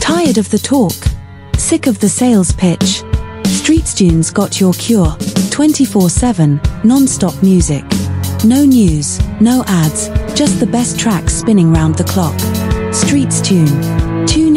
Tired of the talk? Sick of the sales pitch? StreetsTunes got your cure. 24/7, non-stop music. No news, no ads, just the best tracks spinning round the clock. StreetsTune. Tune